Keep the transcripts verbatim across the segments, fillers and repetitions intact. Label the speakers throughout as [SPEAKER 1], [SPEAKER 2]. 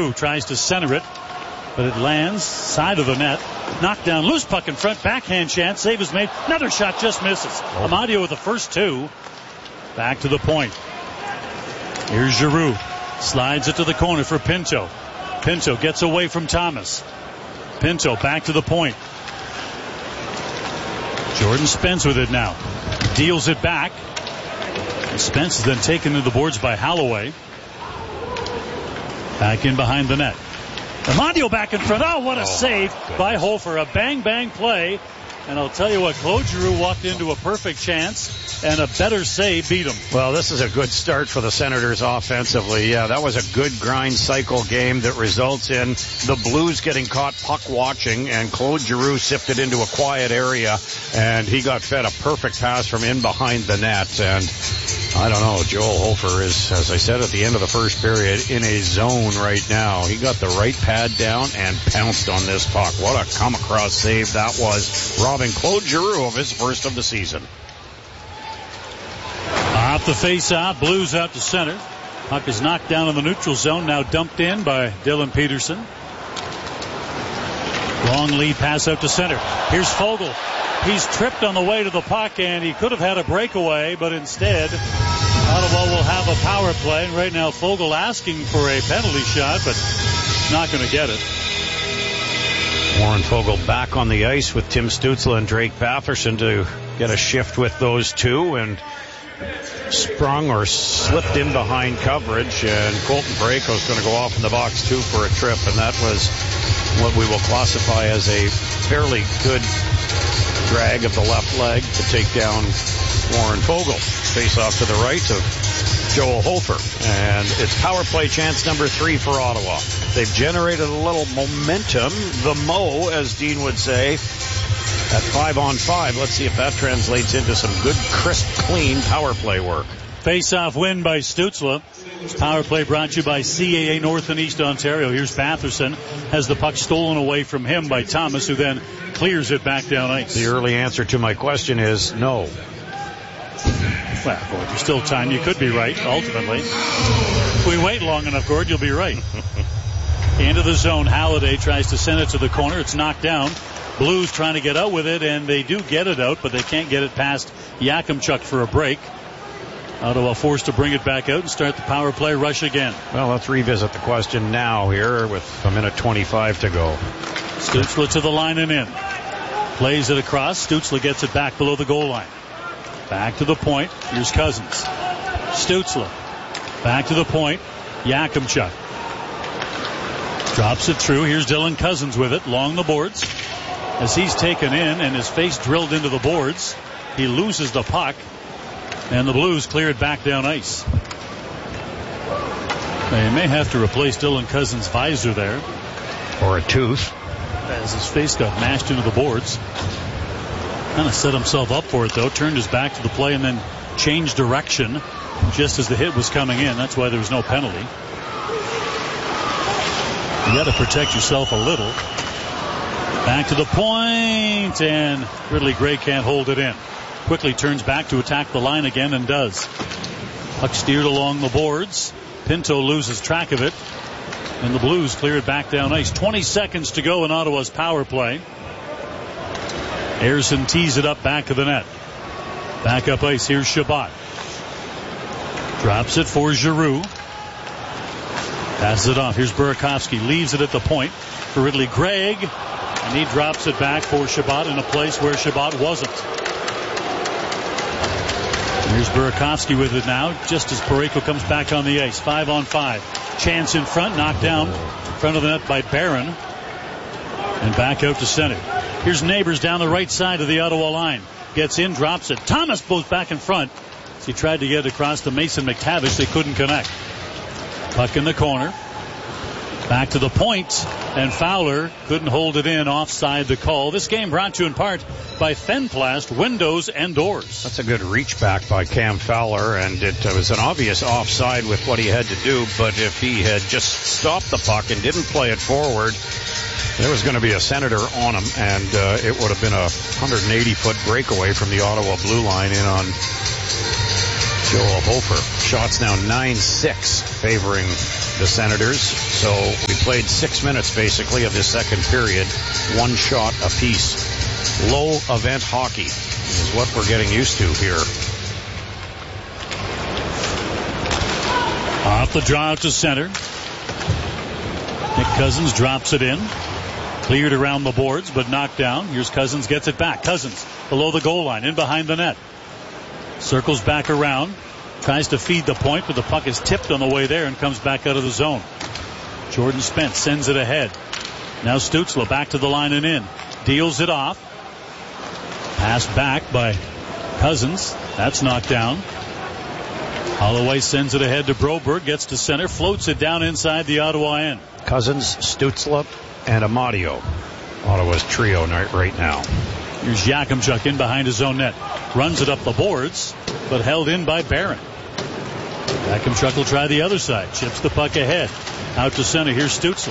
[SPEAKER 1] Giroux tries to center it, but it lands side of the net. Knocked down, loose puck in front, backhand chance, save is made. Another shot just misses. Oh. Amadio with the first two. Back to the point. Here's Giroux. Slides it to the corner for Pinto. Pinto gets away from Thomas. Pinto back to the point. Jordan Spence with it now. Deals it back. Spence is then taken to the boards by Holloway. Back in behind the net. Amadio back in front. Oh, what a oh, save by Hofer. A bang-bang play. And I'll tell you what, Claude Giroux walked into a perfect chance, and a better save beat him.
[SPEAKER 2] Well, this is a good start for the Senators offensively. Yeah, that was a good grind cycle game that results in the Blues getting caught puck watching, and Claude Giroux sifted into a quiet area, and he got fed a perfect pass from in behind the net. And I don't know, Joel Hofer is, as I said at the end of the first period, in a zone right now. He got the right pad down and pounced on this puck. What a come-across save that was, robbing Claude Giroux of his first of the season.
[SPEAKER 1] Off the face-off, Blues out to center. Puck is knocked down in the neutral zone, now dumped in by Dylan Peterson. Long lead pass out to center. Here's Fogle. He's tripped on the way to the puck, and he could have had a breakaway, but instead, Ottawa will have a power play. And right now, Fogle asking for a penalty shot, but not going to get it.
[SPEAKER 2] Warren Fogle back on the ice with Tim Stützle and Drake Batherson to get a shift with those two, and sprung or slipped in behind coverage, and Colton Parayko's going to go off in the box too for a trip, and that was what we will classify as a fairly good drag of the left leg to take down Warren Fogle. Face off to the right of Joel Hofer, and it's power play chance number three for Ottawa. They've generated a little momentum, the mo, as Dean would say, at five on five. Let's see if that translates into some good, crisp, clean power play work.
[SPEAKER 1] Face-off win by Stützle. This power play brought to you by C A A North and East Ontario. Here's Batherson. Has the puck stolen away from him by Thomas, who then clears it back down ice.
[SPEAKER 2] The early answer to my question is no.
[SPEAKER 1] Well, Gord, there's still time. You could be right, ultimately. If we wait long enough, Gord, you'll be right. Into the zone. Halliday tries to send it to the corner. It's knocked down. Blues trying to get out with it, and they do get it out, but they can't get it past Yakimchuk for a break. Ottawa forced to bring it back out and start the power play rush again.
[SPEAKER 2] Well, let's revisit the question now here with a minute twenty-five to go.
[SPEAKER 1] Stützle to the line and in. Plays it across. Stützle gets it back below the goal line. Back to the point. Here's Cousins. Stützle. Back to the point. Yakimchuk. Drops it through. Here's Dylan Cousins with it. Along the boards. As he's taken in and his face drilled into the boards, he loses the puck. And the Blues clear it back down ice. They may have to replace Dylan Cousins' visor there.
[SPEAKER 2] Or a tooth.
[SPEAKER 1] As his face got mashed into the boards. Kind of set himself up for it, though. Turned his back to the play and then changed direction just as the hit was coming in. That's why there was no penalty. You got to protect yourself a little. Back to the point, and Ridley Gray can't hold it in. Quickly turns back to attack the line again and does. Puck steered along the boards. Pinto loses track of it, and the Blues clear it back down ice. twenty seconds to go in Ottawa's power play. Ayerson tees it up back of the net. Back up ice, here's Shabbat. Drops it for Giroux. Passes it off. Here's Burakovsky. Leaves it at the point for Ridley Gregg. And he drops it back for Shabbat in a place where Shabbat wasn't. And here's Burakovsky with it now, just as Parayko comes back on the ice. Five on five. Chance in front, knocked down in front of the net by Barron. And back out to center. Here's Neighbors down the right side of the Ottawa line. Gets in, drops it. Thomas goes back in front. As he tried to get it across to Mason McTavish, they couldn't connect. Puck in the corner. Back to the point, and Fowler couldn't hold it in offside the call. This game brought to you in part by Fenplast Windows and Doors.
[SPEAKER 2] That's a good reach back by Cam Fowler, and it was an obvious offside with what he had to do, but if he had just stopped the puck and didn't play it forward, there was going to be a Senator on him, and uh, it would have been a one hundred eighty foot breakaway from the Ottawa blue line in on Joel Hofer. Shots now nine six favoring the Senators. So we played six minutes basically of the second period, one shot apiece. Low event hockey is what we're getting used to here.
[SPEAKER 1] Off the draw out to center. Nick Cousins drops it in. Cleared around the boards, but knocked down. Here's Cousins, gets it back. Cousins below the goal line, in behind the net. Circles back around. Tries to feed the point, but the puck is tipped on the way there and comes back out of the zone. Jordan Spence sends it ahead. Now Stützle back to the line and in. Deals it off. Pass back by Cousins. That's knocked down. Holloway sends it ahead to Broberg. Gets to center. Floats it down inside the Ottawa end.
[SPEAKER 2] Cousins, Stützle, and Amadio. Ottawa's trio right now.
[SPEAKER 1] Here's Jakimchuk in behind his own net. Runs it up the boards, but held in by Barron. Jakimchuk will try the other side. Chips the puck ahead. Out to center. Here's Stützle.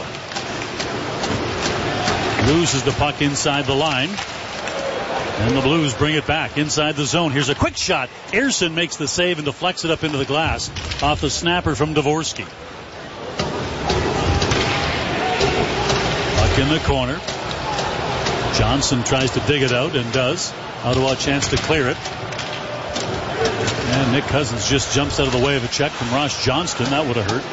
[SPEAKER 1] Loses the puck inside the line. And the Blues bring it back inside the zone. Here's a quick shot. Ersson makes the save and deflects it up into the glass off the snapper from Dvorsky. Puck in the corner. Johnson tries to dig it out and does. Ottawa a chance to clear it. And Nick Cousins just jumps out of the way of a check from Ross Johnston. That would have hurt.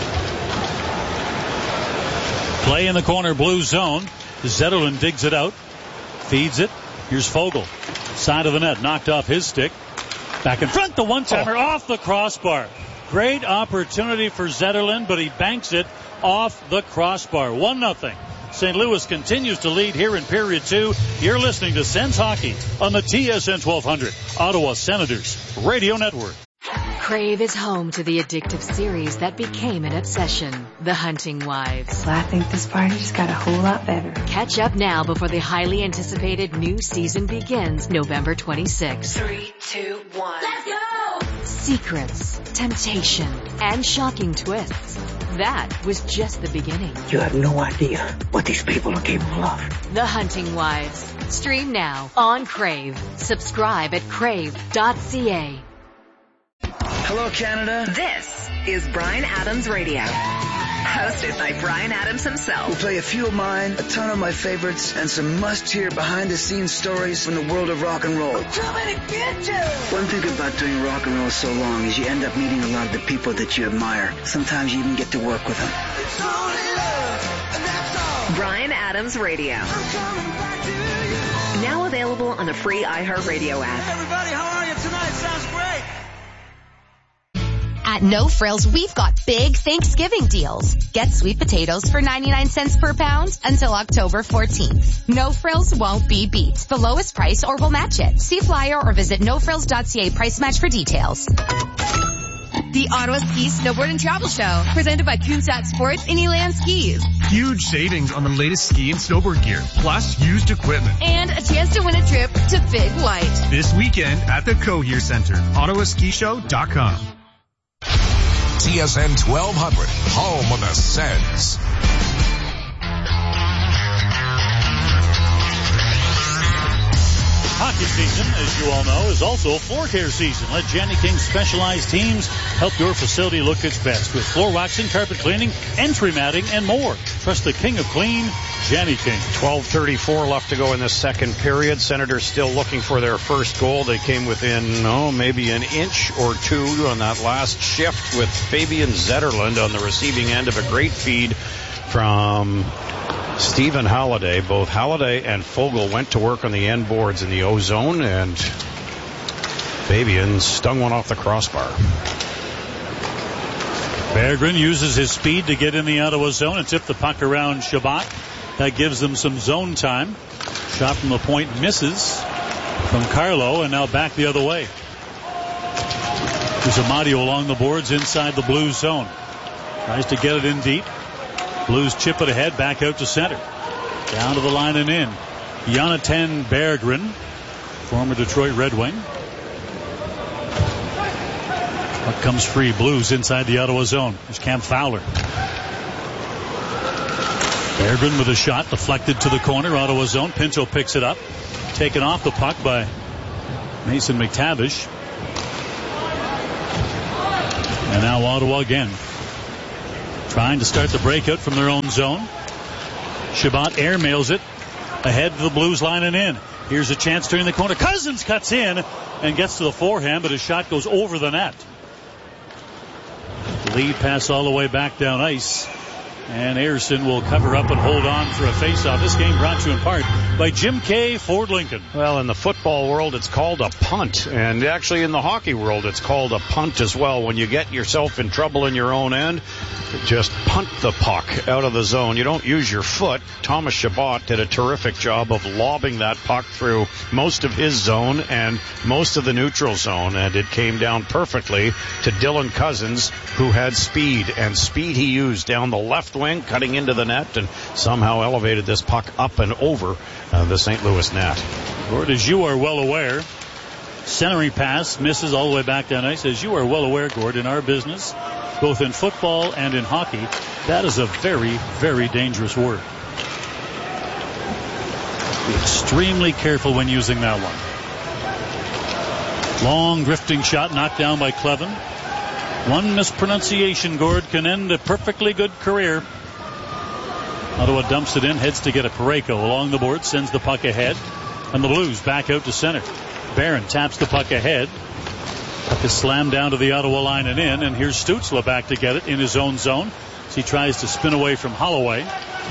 [SPEAKER 1] Play in the corner, blue zone. Zetterlund digs it out. Feeds it. Here's Fogle. Side of the net. Knocked off his stick. Back in front. The one-timer oh. off the crossbar. Great opportunity for Zetterlund, but he banks it off the crossbar. one nothing. Saint Louis continues to lead here in period two. You're listening to Sens Hockey on the T S N twelve hundred Ottawa Senators Radio Network.
[SPEAKER 3] Crave is home to the addictive series that became an obsession, The Hunting Wives.
[SPEAKER 4] Well, I think this party just got a whole lot better.
[SPEAKER 3] Catch up now before the highly anticipated new season begins November twenty-sixth.
[SPEAKER 4] Three, two, one.
[SPEAKER 3] Let's go! Secrets, temptation, and shocking twists. That was just the beginning.
[SPEAKER 5] You have no idea what these people are capable of.
[SPEAKER 3] The Hunting Wives. Stream now on Crave. Subscribe at crave dot c a.
[SPEAKER 6] Hello, Canada.
[SPEAKER 7] This is Bryan Adams Radio. Hosted by Bryan Adams himself.
[SPEAKER 6] We'll play a few of mine, a ton of my favorites, and some must-hear behind-the-scenes stories from the world of rock and roll.
[SPEAKER 5] I'm coming to get you!
[SPEAKER 6] One thing about doing rock and roll so long is you end up meeting a lot of the people that you admire. Sometimes you even get to work with them.
[SPEAKER 5] It's only love, and that's all.
[SPEAKER 7] Bryan Adams Radio.
[SPEAKER 5] I'm coming back to you.
[SPEAKER 7] Now available on the free iHeartRadio app.
[SPEAKER 5] Hey, everybody, how are you tonight? Sounds great.
[SPEAKER 8] At No Frills, we've got big Thanksgiving deals. Get sweet potatoes for ninety-nine cents per pound until October fourteenth. No Frills won't be beat. The lowest price or we'll match it. See flyer or visit no frills dot c a price match for details.
[SPEAKER 9] The Ottawa Ski, Snowboard, and Travel Show, presented by Coonsat Sports and Elan Skis.
[SPEAKER 10] Huge savings on the latest ski and snowboard gear, plus used equipment.
[SPEAKER 9] And a chance to win a trip to Big White.
[SPEAKER 10] This weekend at the Cohere Center, ottawa ski show dot com.
[SPEAKER 11] T S N twelve hundred, home of the Sens.
[SPEAKER 1] Hockey season, as you all know, is also floor care season. Let Janny King's specialized teams help your facility look its best with floor waxing, carpet cleaning, entry matting, and more. Trust the king of clean, Janny King.
[SPEAKER 2] twelve thirty-four left to go in the second period. Senators still looking for their first goal. They came within, oh, maybe an inch or two on that last shift with Fabian Zetterlund on the receiving end of a great feed from Stephen Halliday. Both Halliday and Fogle went to work on the end boards in the O zone, and Fabian stung one off the crossbar.
[SPEAKER 1] Berggren uses his speed to get in the Ottawa zone and tip the puck around Shabbat. That gives them some zone time. Shot from the point misses from Carlo, and now back the other way. There's Amadio along the boards inside the Blues zone. Tries to get it in deep. Blues chip it ahead, back out to center. Down to the line and in. Jonathan Berggren, former Detroit Red Wing. Puck comes free. Blues inside the Ottawa zone. There's Cam Fowler. Berggren with a shot deflected to the corner. Ottawa zone. Pinto picks it up. Taken off the puck by Mason McTavish. And now Ottawa again. trying to start the breakout from their own zone. Chabot airmails it ahead to the Blues line and in. Here's a chance turning the corner. Cousins cuts in and gets to the forehand, but his shot goes over the net. Lead pass all the way back down ice. And Ayerson will cover up and hold on for a face-off. This game brought to you in part by Jim Kay Ford Lincoln.
[SPEAKER 2] Well, in the football world, it's called a punt. And actually in the hockey world, it's called a punt as well. When you get yourself in trouble in your own end, just punt the puck out of the zone. You don't use your foot. Thomas Chabot did a terrific job of lobbing that puck through most of his zone and most of the neutral zone. And it came down perfectly to Dylan Cousins, who had speed. And speed he used down the left wing, cutting into the net, and somehow elevated this puck up and over uh, the Saint Louis net.
[SPEAKER 1] Gord, as you are well aware, centering pass misses all the way back down ice. As you are well aware, Gord, in our business, both in football and in hockey, that is a very, very dangerous word. Be extremely careful when using that one. Long drifting shot knocked down by Cleven. One mispronunciation, Gord, can end a perfectly good career. Ottawa dumps it in, heads to get a Parayko along the board, sends the puck ahead, and the Blues back out to center. Barron taps the puck ahead. Puck is slammed down to the Ottawa line and in, and here's Stützle back to get it in his own zone as he tries to spin away from Holloway.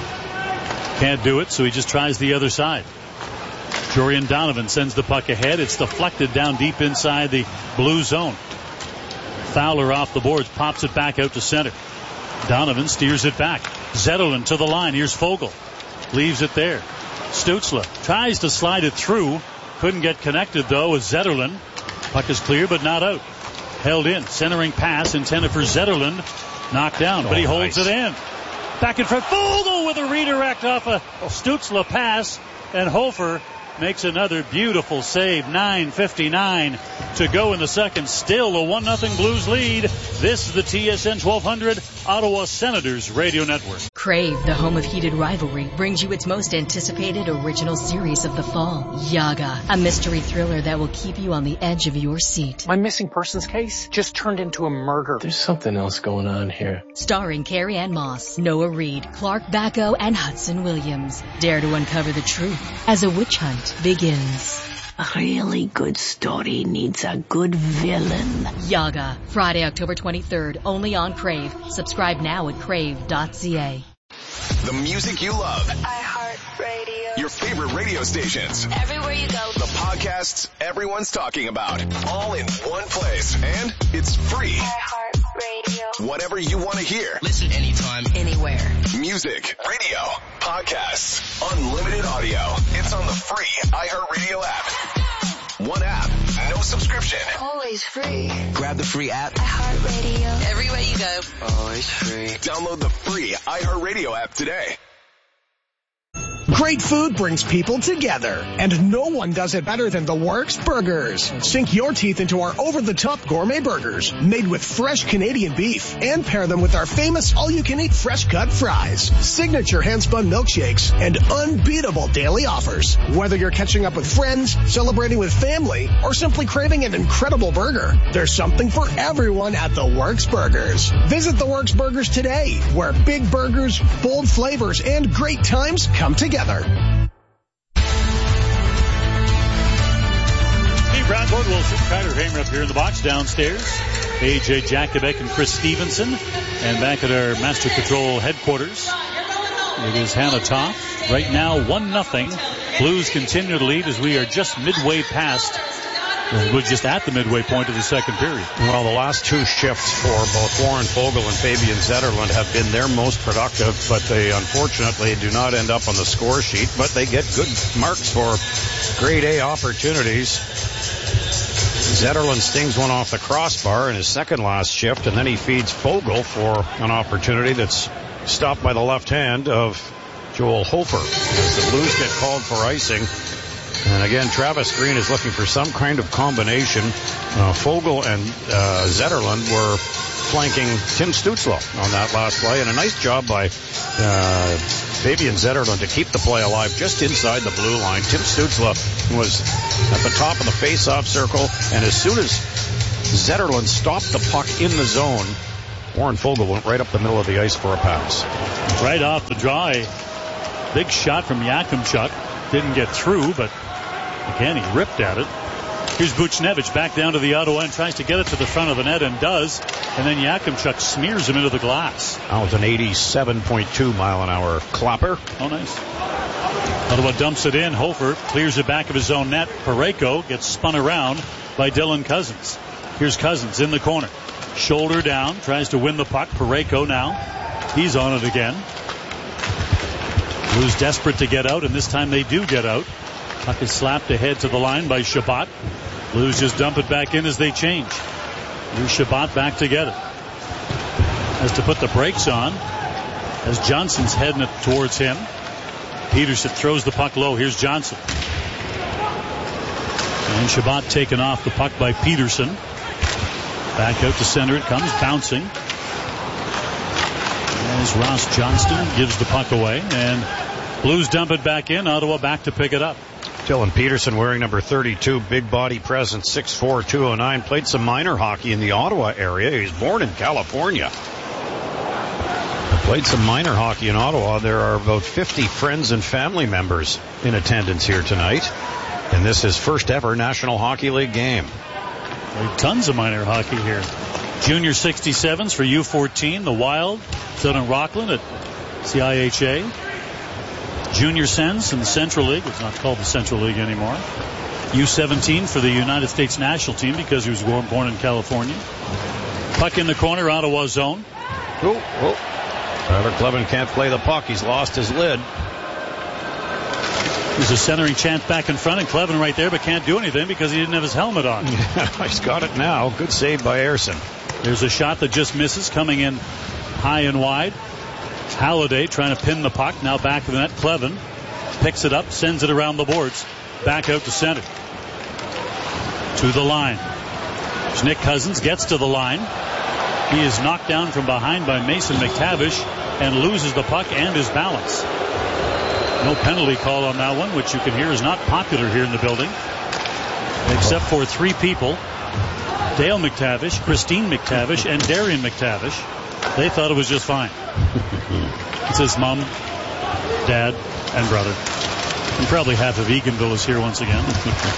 [SPEAKER 1] Can't do it, so he just tries the other side. Jorian Donovan sends the puck ahead. It's deflected down deep inside the Blue zone. Fowler off the boards, pops it back out to center. Donovan steers it back. Zetterlund to the line. Here's Fogle. Leaves it there. Stützle tries to slide it through. Couldn't get connected, though, with Zetterlund. Puck is clear, but not out. Held in. Centering pass intended for Zetterlund. Knocked down, but he
[SPEAKER 2] oh,
[SPEAKER 1] holds
[SPEAKER 2] nice.
[SPEAKER 1] it in. Back in front. Fogle with a redirect off a Stützle pass. And Hofer makes another beautiful save. nine fifty-nine to go in the second. Still a one nothing Blues lead. This is the T S N twelve hundred Ottawa Senators Radio Network.
[SPEAKER 3] Crave, the home of heated rivalry, brings you its most anticipated original series of the fall, Yaga, a mystery thriller that will keep you on the edge of your seat.
[SPEAKER 12] My missing persons case just turned into a murder. There's something else going on here.
[SPEAKER 3] Starring Carrie Ann Moss, Noah Reid, Clark Bacco, and Hudson Williams. Dare to uncover the truth as a witch hunt begins.
[SPEAKER 13] A really good story needs a good villain.
[SPEAKER 3] Yaga, Friday, October twenty-third, only on Crave. Subscribe now at crave dot c a.
[SPEAKER 14] The music you love.
[SPEAKER 4] iHeartRadio.
[SPEAKER 14] Your favorite radio stations.
[SPEAKER 4] Everywhere you go.
[SPEAKER 14] The podcasts everyone's talking about. All in one place. And it's free.
[SPEAKER 4] iHeartRadio.
[SPEAKER 14] Whatever you want to hear.
[SPEAKER 15] Listen anytime,
[SPEAKER 4] anywhere.
[SPEAKER 14] Music, radio, podcasts, unlimited audio. It's on the free iHeartRadio app. One app, no subscription.
[SPEAKER 4] Always free.
[SPEAKER 15] Grab the free app.
[SPEAKER 4] iHeartRadio.
[SPEAKER 15] Everywhere you go. Always free.
[SPEAKER 14] Download the free iHeartRadio app today.
[SPEAKER 16] Great food brings people together, and no one does it better than The Works Burgers. Sink your teeth into our over-the-top gourmet burgers, made with fresh Canadian beef, and pair them with our famous all-you-can-eat fresh-cut fries, signature hand-spun milkshakes, and unbeatable daily offers. Whether you're catching up with friends, celebrating with family, or simply craving an incredible burger, there's something for everyone at The Works Burgers. Visit The Works Burgers today, where big burgers, bold flavors, and great times come together. Steve
[SPEAKER 1] Brown, Gord Wilson, Carter Hamer up here in the box downstairs. A J Jakubek and Chris Stevenson. And back at our Master Control headquarters, it is Hannah Toth. Right now, one nothing. Blues continue to lead as we are just midway past. We're just at the midway point of the second period.
[SPEAKER 2] Well, the last two shifts for both Warren Fogle and Fabian Zetterlund have been their most productive, but they unfortunately do not end up on the score sheet, but they get good marks for grade A opportunities. Zetterlund stings one off the crossbar in his second last shift, and then he feeds Fogle for an opportunity that's stopped by the left hand of Joel Hofer as the Blues get called for icing. And again, Travis Green is looking for some kind of combination. Uh, Fogle and uh, Zetterlund were flanking Tim Stützle on that last play, and a nice job by uh, Fabian Zetterlund to keep the play alive just inside the blue line. Tim Stützle was at the top of the face-off circle, and as soon as Zetterlund stopped the puck in the zone, Warren Fogle went right up the middle of the ice for a pass.
[SPEAKER 1] Right off the draw, a big shot from Yakimchuk. Didn't get through, but again, he ripped at it. Here's Buchnevich back down to the Ottawa and tries to get it to the front of the net and does. And then Yakimchuk smears him into the glass.
[SPEAKER 2] That was an eighty-seven point two mile an hour clapper.
[SPEAKER 1] Oh, nice. Ottawa dumps it in. Hofer clears it back of his own net. Parayko gets spun around by Dylan Cousins. Here's Cousins in the corner. Shoulder down. Tries to win the puck. Parayko now. He's on it again. Blues desperate to get out, and this time they do get out. Puck is slapped ahead to the line by Shabbat. Blues just dump it back in as they change. Here's Shabbat back to get it. Has to put the brakes on as Johnson's heading it towards him. Peterson throws the puck low. Here's Johnson. And Shabbat taken off the puck by Peterson. Back out to center it comes, bouncing. As Ross Johnston gives the puck away. And Blues dump it back in. Ottawa back to pick it up.
[SPEAKER 2] Dylan Peterson wearing number thirty-two, big body presence, six four, two oh nine. Played some minor hockey in the Ottawa area. He was born in California. Played some minor hockey in Ottawa. There are about fifty friends and family members in attendance here tonight. And this is first ever National Hockey League game.
[SPEAKER 1] Tons of minor hockey here. Junior sixty-sevens for U fourteen. The Wild, out in Rockland at C I H A. Junior Sens in the Central League. It's not called the Central League anymore. U seventeen for the United States national team because he was born in California. Puck in the corner, Ottawa zone.
[SPEAKER 2] Oh, oh. Tyler Kleven can't play the puck. He's lost his lid.
[SPEAKER 1] There's a centering chance back in front, and Kleven right there, but can't do anything because he didn't have his helmet on.
[SPEAKER 2] He's got it now. Good save by Ayerson.
[SPEAKER 1] There's a shot that just misses, coming in high and wide. Halliday trying to pin the puck. Now back to the net. Kleven picks it up, sends it around the boards. Back out to center. To the line. There's Nick Cousins gets to the line. He is knocked down from behind by Mason McTavish and loses the puck and his balance. No penalty call on that one, which you can hear is not popular here in the building. Except for three people. Dale McTavish, Christine McTavish, and Darian McTavish. They thought it was just fine. It's his mom, dad, and brother. And probably half of Eganville is here once again.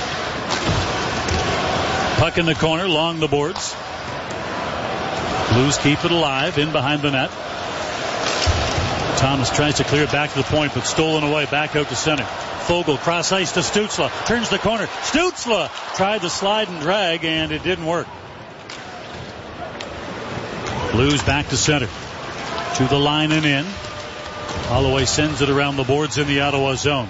[SPEAKER 1] Puck in the corner, along the boards. Blues keep it alive, in behind the net. Thomas tries to clear it back to the point, but stolen away, back out to center. Fogle, cross ice to Stützle, turns the corner. Stützle tried to slide and drag, and it didn't work. Blues back to center. To the line and in. Holloway sends it around the boards in the Ottawa zone.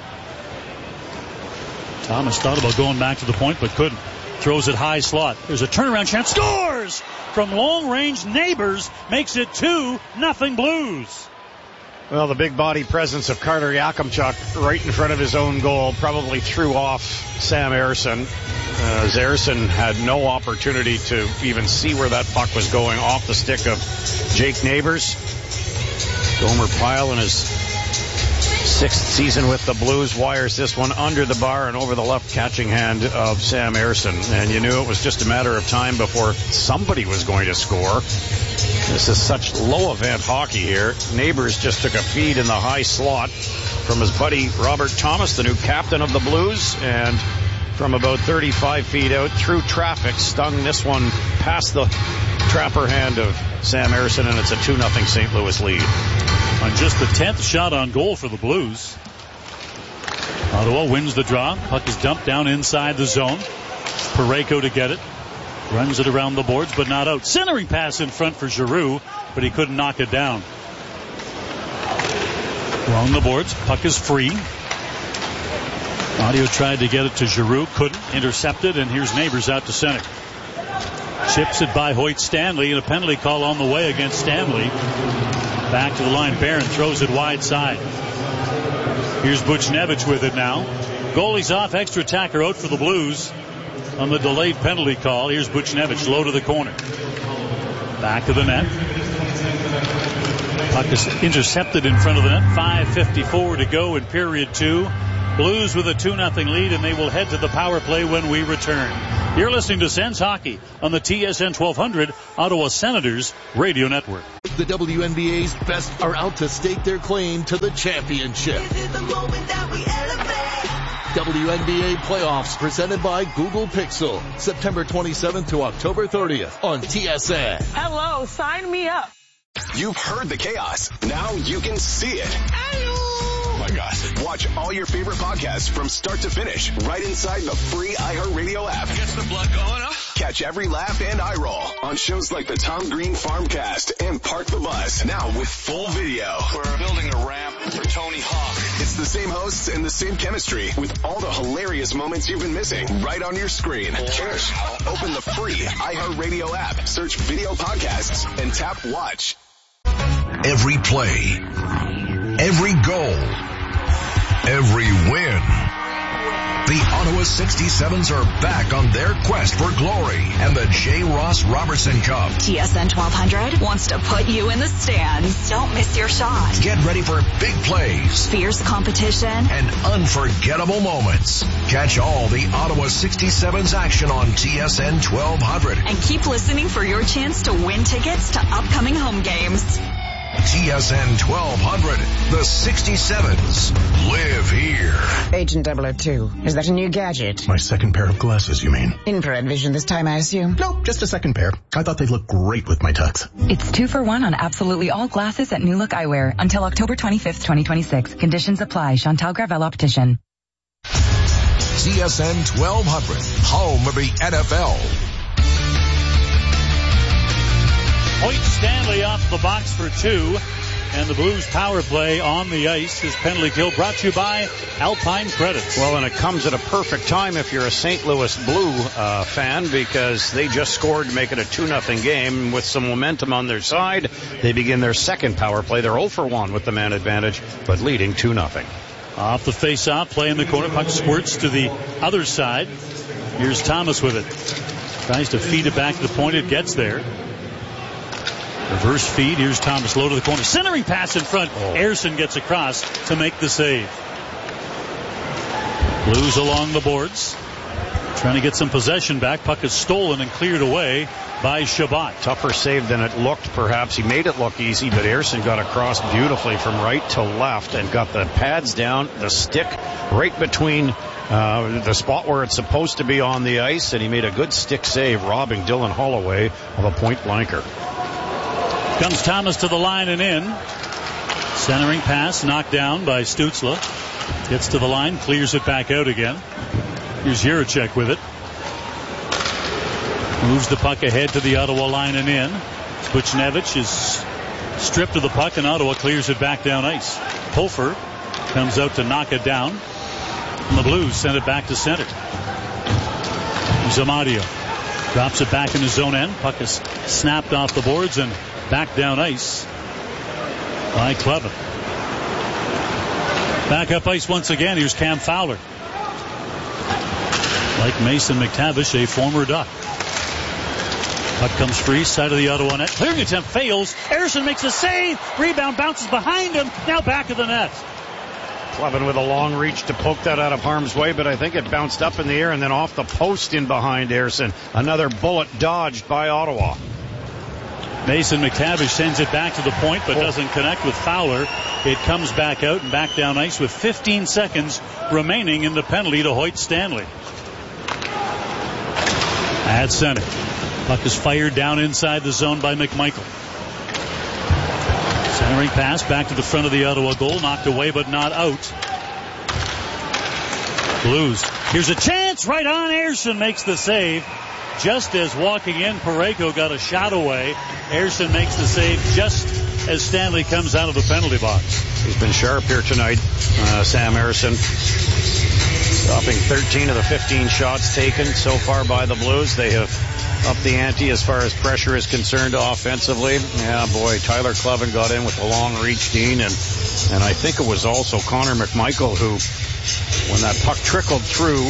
[SPEAKER 1] Thomas thought about going back to the point, but couldn't. Throws it high slot. There's a turnaround chance. Scores! From long range, Neighbors makes it two nothing Blues.
[SPEAKER 2] Well, the big body presence of Carter Yakimchuk right in front of his own goal probably threw off Sam Ayerson. Uh, Ayerson had no opportunity to even see where that puck was going, off the stick of Jake Neighbors. Gomer Pyle in his sixth season with the Blues wires this one under the bar and over the left catching hand of Sam Ayerson. And you knew it was just a matter of time before somebody was going to score. This is such low event hockey here. Neighbors just took a feed in the high slot from his buddy Robert Thomas, the new captain of the Blues, and from about thirty-five feet out through traffic stung this one past the trapper hand of Sam Ayerson, and it's a two nothing Saint Louis lead.
[SPEAKER 1] On just the tenth shot on goal for the Blues. Ottawa wins the draw. Puck is dumped down inside the zone. Parayko to get it. Runs it around the boards, but not out. Centering pass in front for Giroux, but he couldn't knock it down. Along the boards, puck is free. Audio tried to get it to Giroux, couldn't. Intercepted, and here's Neighbors out to center. Chips it by Hoyt Stanley, and a penalty call on the way against Stanley. Back to the line. Barron throws it wide side. Here's Buchnevich with it now. Goalie's off, extra attacker out for the Blues on the delayed penalty call. Here's Buchnevich, low to the corner. Back of the net. Puck is intercepted in front of the net. five fifty-four to go in period two. Blues with a two nothing lead, and they will head to the power play when we return. You're listening to Sens Hockey on the T S N twelve hundred Ottawa Senators Radio Network.
[SPEAKER 17] The W N B A's best are out to stake their claim to the championship. W N B A playoffs presented by Google Pixel, September twenty-seventh to October thirtieth on T S N.
[SPEAKER 18] Hello, sign me up.
[SPEAKER 14] You've heard the chaos. Now you can see it. Oh my gosh. Watch all your favorite podcasts from start to finish right inside the free iHeartRadio app.
[SPEAKER 5] Gets the blood going, huh?
[SPEAKER 14] Catch every laugh and eye roll on shows like the Tom Green Farmcast and Park the Bus. Now with full video.
[SPEAKER 5] We're building a ramp for Tony Hawk.
[SPEAKER 14] It's the same hosts and the same chemistry with all the hilarious moments you've been missing right on your screen. Just open the free iHeartRadio app, search video podcasts, and tap watch.
[SPEAKER 11] Every play, every goal, every win. The Ottawa sixty-sevens are back on their quest for glory and the J. Ross Robertson Cup.
[SPEAKER 7] T S N twelve hundred wants to put you in the stands. Don't miss your shot.
[SPEAKER 11] Get ready for big plays,
[SPEAKER 7] fierce competition,
[SPEAKER 11] and unforgettable moments. Catch all the Ottawa sixty-sevens action on T S N twelve hundred.
[SPEAKER 7] And keep listening for your chance to win tickets to upcoming home games.
[SPEAKER 11] T S N twelve hundred, the sixty-sevens live here.
[SPEAKER 19] Agent double oh two, is that a new gadget?
[SPEAKER 20] My second pair of glasses, you mean?
[SPEAKER 19] Infrared vision this time, I assume?
[SPEAKER 20] Nope, just a second pair. I thought they'd look great with my tux.
[SPEAKER 21] It's two for one on absolutely all glasses at New Look Eyewear until October twenty-fifth, twenty twenty-six. Conditions apply. Chantal Gravel Optician.
[SPEAKER 11] T S N twelve hundred, home of the N F L.
[SPEAKER 1] Hoyt Stanley off the box for two, and the Blues power play on the ice. His penalty kill brought to you by Alpine Credits.
[SPEAKER 2] Well, and it comes at a perfect time if you're a Saint Louis Blue uh, fan, because they just scored to make it a two nothing game with some momentum on their side. They begin their second power play. They're oh for one with the man advantage, but leading two nothing.
[SPEAKER 1] Off the face-off, play in the corner. Puck squirts to the other side. Here's Thomas with it. Tries to feed it back to the point. It gets there. Reverse feed. Here's Thomas low to the corner. Centering pass in front. Oh. Ayerson gets across to make the save. Blues along the boards. Trying to get some possession back. Puck is stolen and cleared away by Shabbat.
[SPEAKER 2] Tougher save than it looked, perhaps. He made it look easy, but Ayerson got across beautifully from right to left and got the pads down, the stick right between uh, the spot where it's supposed to be on the ice, and he made a good stick save, robbing Dylan Holloway of a point blanker.
[SPEAKER 1] Comes Thomas to the line and in. Centering pass knocked down by Stützle. Gets to the line, clears it back out again. Here's Jiricek with it. Moves the puck ahead to the Ottawa line and in. Buchnevich is stripped of the puck, and Ottawa clears it back down ice. Pulfer comes out to knock it down, and the Blues send it back to center. Zamadio drops it back in his zone end. Puck is snapped off the boards and back down ice by Clevin. Back up ice once again. Here's Cam Fowler. Like Mason McTavish, a former Duck. Puck comes free, side of the Ottawa net. Clearing attempt fails. Ayerson makes a save. Rebound bounces behind him. Now back of the net.
[SPEAKER 2] Clevin with a long reach to poke that out of harm's way, but I think it bounced up in the air and then off the post in behind Ayerson. Another bullet dodged by Ottawa.
[SPEAKER 1] Mason McTavish sends it back to the point, but doesn't connect with Fowler. It comes back out and back down ice with fifteen seconds remaining in the penalty to Hoyt Stanley. At center. Puck is fired down inside the zone by McMichael. Centering pass back to the front of the Ottawa goal. Knocked away but not out. Blues. Here's a chance. Right on. Ayerson makes the save. Just as walking in, Parayko got a shot away. Ayerson makes the save just as Stanley comes out of the penalty box.
[SPEAKER 2] He's been sharp here tonight, uh, Sam Ayerson. Stopping thirteen of the fifteen shots taken so far by the Blues. They have upped the ante as far as pressure is concerned offensively. Yeah, boy, Tyler Clevin got in with a long reach, Dean, and, and I think it was also Connor McMichael who, when that puck trickled through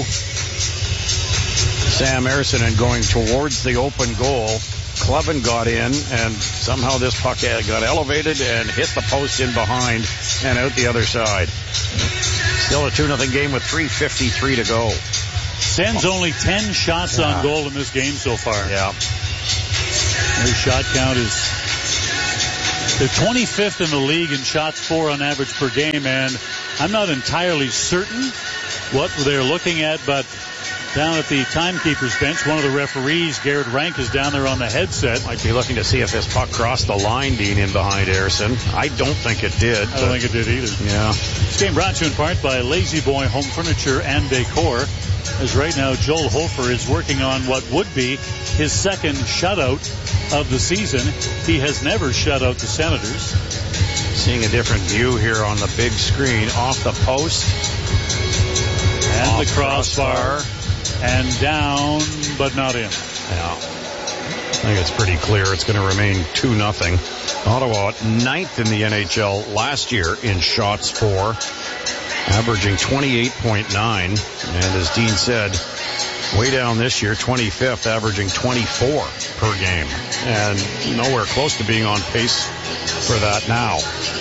[SPEAKER 2] Sam Ayerson and going towards the open goal, Clevin got in, and somehow this puck got elevated and hit the post in behind and out the other side. Still a two nothing game with three fifty-three to go.
[SPEAKER 1] Sens only ten shots yeah. on goal in this game so far.
[SPEAKER 2] Yeah.
[SPEAKER 1] Their shot count is they're twenty-fifth in the league in shots for on average per game, and I'm not entirely certain what they're looking at, but down at the timekeeper's bench, one of the referees, Garrett Rank, is down there on the headset.
[SPEAKER 2] Might be looking to see if this puck crossed the line, Dean, in behind Harrison. I don't think it did.
[SPEAKER 1] I don't think it did either.
[SPEAKER 2] Yeah.
[SPEAKER 1] This game brought to you in part by Lazy Boy Home Furniture and Decor. As right now, Joel Hofer is working on what would be his second shutout of the season. He has never shut out the Senators.
[SPEAKER 2] Seeing a different view here on the big screen. Off the post.
[SPEAKER 1] And
[SPEAKER 2] off
[SPEAKER 1] the crossbar. crossbar. And down, but not in.
[SPEAKER 2] Yeah. I think it's pretty clear it's going to remain two nothing. Ottawa ninth in the N H L last year in shots for, averaging twenty-eight point nine. And as Dean said, way down this year, twenty-fifth, averaging twenty-four per game. And nowhere close to being on pace for that now.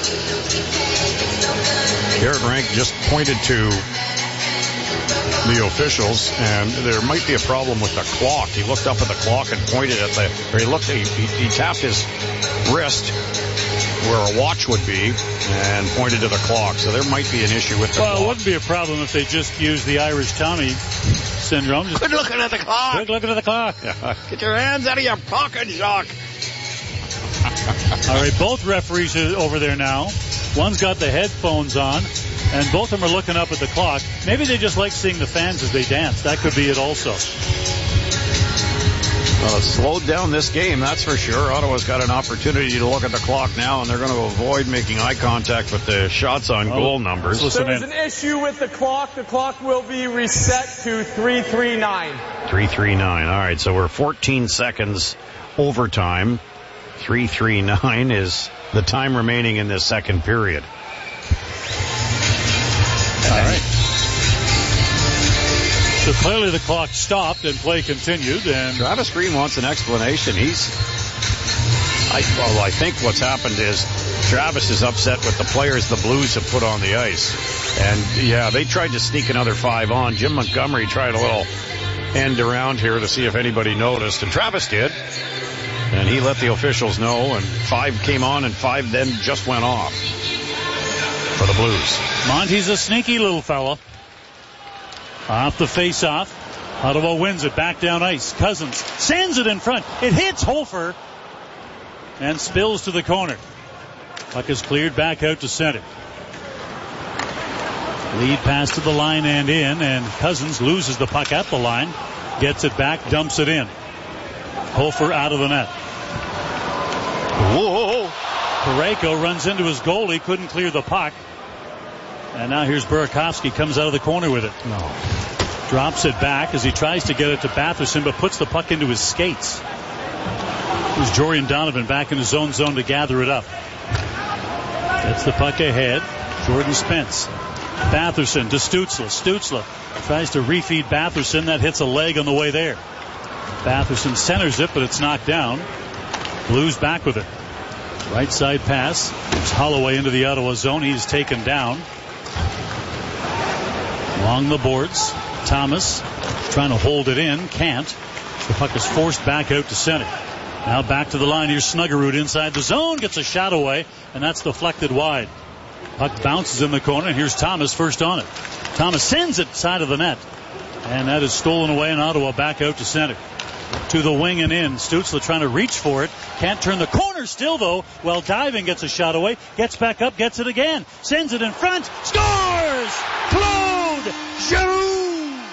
[SPEAKER 2] Garrett Rank just pointed to the officials, and there might be a problem with the clock. He looked up at the clock and pointed at the, or he looked, he, he tapped his wrist where a watch would be and pointed to the clock. So there might be an issue with the
[SPEAKER 1] well,
[SPEAKER 2] clock.
[SPEAKER 1] Well, it wouldn't be a problem if they just used the Irish Tommy syndrome. Just
[SPEAKER 2] quit looking at the clock.
[SPEAKER 1] Quit looking at the clock.
[SPEAKER 2] Yeah. Get your hands out of your pocket, Jacques.
[SPEAKER 1] All right, both referees are over there now. One's got the headphones on, and both of them are looking up at the clock. Maybe they just like seeing the fans as they dance. That could be it also.
[SPEAKER 2] Well, it's slowed down this game, that's for sure. Ottawa's got an opportunity to look at the clock now, and they're going to avoid making eye contact with the shots on oh, goal numbers.
[SPEAKER 18] There's an issue with the clock. The clock will be reset to three three nine.
[SPEAKER 2] three three nine. All right, so we're fourteen seconds overtime. three three nine is the time remaining in this second period.
[SPEAKER 1] All right. So clearly the clock stopped and play continued. And
[SPEAKER 2] Travis Green wants an explanation. He's, I, well, I think what's happened is Travis is upset with the players the Blues have put on the ice. And yeah, they tried to sneak another five on. Jim Montgomery tried a little end around here to see if anybody noticed, and Travis did. And he let the officials know, and five came on, and five then just went off for the Blues.
[SPEAKER 1] Monty's a sneaky little fella. Off the face-off. Ottawa wins it back down ice. Cousins sends it in front. It hits Hofer and spills to the corner. Puck is cleared back out to center. Lead pass to the line and in, and Cousins loses the puck at the line. Gets it back, dumps it in. Hofer out of the net.
[SPEAKER 2] Whoa!
[SPEAKER 1] Parayko runs into his goalie, couldn't clear the puck. And now here's Burakovsky, comes out of the corner with it.
[SPEAKER 2] No.
[SPEAKER 1] Drops it back as he tries to get it to Batherson, but puts the puck into his skates. Here's Jorian Donovan back in his own zone to gather it up. Gets the puck ahead. Jordan Spence. Batherson to Stützle. Stützle tries to refeed Batherson. That hits a leg on the way there. Batherson centers it, but it's knocked down. Blues back with it. Right side pass. It's Holloway into the Ottawa zone. He's taken down. Along the boards. Thomas trying to hold it in. Can't. The puck is forced back out to center. Now back to the line. Here's Snuggerud inside the zone. Gets a shot away, and that's deflected wide. Puck bounces in the corner, and here's Thomas first on it. Thomas sends it side of the net. And that is stolen away, and Ottawa back out to center. To the wing and in. Stützle trying to reach for it. Can't turn the corner still, though. Well, diving, gets a shot away. Gets back up, gets it again. Sends it in front. Scores! Claude Giroux!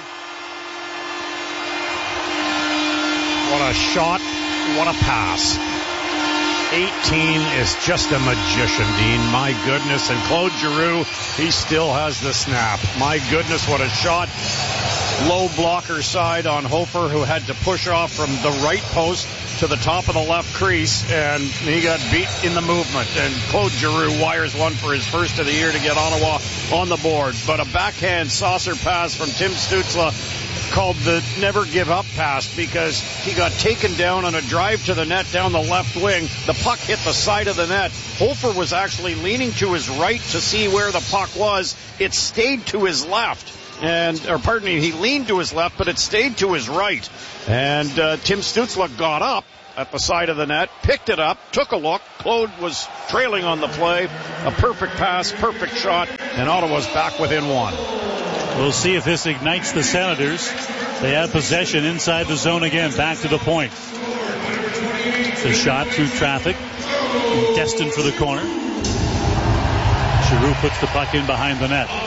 [SPEAKER 2] What a shot. What a pass. eighteen is just a magician, Dean. My goodness. And Claude Giroux, he still has the snap. My goodness, what a shot. Low blocker side on Hofer, who had to push off from the right post to the top of the left crease, and he got beat in the movement. And Claude Giroux wires one for his first of the year to get Ottawa on the board. But a backhand saucer pass from Tim Stützle called the never give up pass because he got taken down on a drive to the net down the left wing. The puck hit the side of the net. Hofer was actually leaning to his right to see where the puck was. It stayed to his left. And, or pardon me, he leaned to his left, but it stayed to his right. And uh, Tim Stützle got up at the side of the net, picked it up, took a look. Claude was trailing on the play. A perfect pass, perfect shot, and Ottawa's back within one.
[SPEAKER 1] We'll see if this ignites the Senators. They have possession inside the zone again, back to the point. It's a shot through traffic, destined for the corner. Giroux puts the puck in behind the net.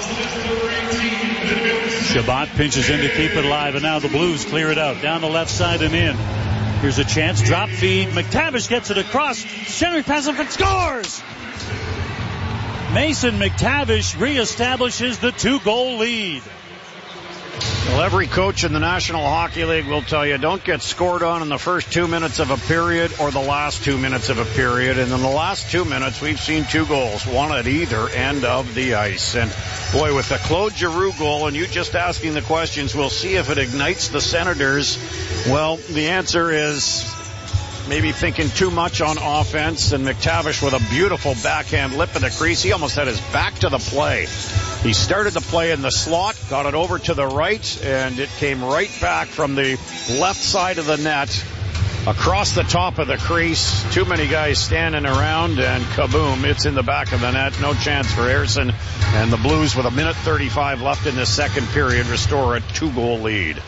[SPEAKER 1] Chabot pinches in to keep it alive, and now the Blues clear it out. Down the left side and in. Here's a chance. Drop feed. McTavish gets it across. Centering pass and scores! Mason McTavish reestablishes the two-goal lead.
[SPEAKER 2] Well, every coach in the National Hockey League will tell you, don't get scored on in the first two minutes of a period or the last two minutes of a period. And in the last two minutes, we've seen two goals, one at either end of the ice. And boy, with the Claude Giroux goal, and you just asking the questions, we'll see if it ignites the Senators. Well, the answer is maybe thinking too much on offense, and McTavish with a beautiful backhand lip of the crease. He almost had his back to the play. He started the play in the slot, got it over to the right, and it came right back from the left side of the net across the top of the crease. Too many guys standing around, and kaboom, it's in the back of the net. No chance for Ersson, and the Blues with a minute thirty-five left in the second period restore a two-goal lead.